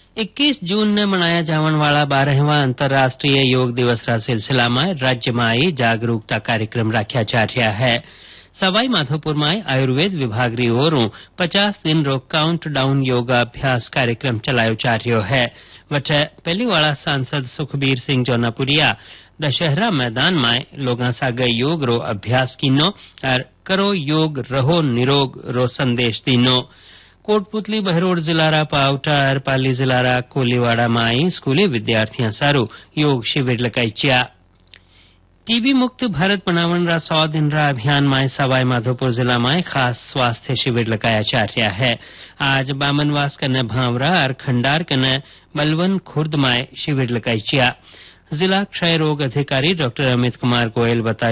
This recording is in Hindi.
21 जून ने मनाया जावन वाला 12वां अंतर्राष्ट्रीय योग दिवस रा सिलसिला में राज्य में आई जागरूकता कार्यक्रम राख्या जा रहा है। सवाई माधोपुर में आयुर्वेद विभाग री ओरू 50 दिन रो काउंटडाउन योगाभ्यास कार्यक्रम चलायो जा रहा है। वटे पहली वाला सांसद सुखबीर सिंह जौनापुरिया दशहरा मैदान में लोगों सागे योग रो अभ्यास कीनो और करो योग रहो निरोग रो संदेश दीनो। कोटपुतली बहरोड जिलारा पावटा और पाली जिलारा कोलीवाड़ा में स्कूली विद्यार्थियों सारू योग शिविर लगाई चा। टीबी मुक्त भारत बनावन रा 100 दिन रा अभियान में सवाई माधोपुर जिला में खास स्वास्थ्य शिविर लगाया जा रहा है। आज बामनवास कने भावरा और खंडार कने बलवन खुर्द में शिविर लगाई चा। जिला क्षय रोग अधिकारी डॉ अमित कुमार गोयल बताया